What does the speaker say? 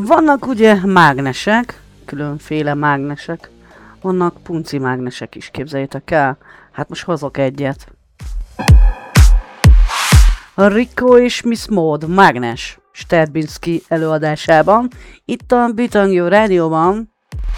Vannak ugye mágnesek, különféle mágnesek. Vannak punci mágnesek is, képzeljétek el. Hát most hozok egyet. A Rico és Miss Maud mágnes Sterbinski előadásában. Itt a Bitangio Rádióban.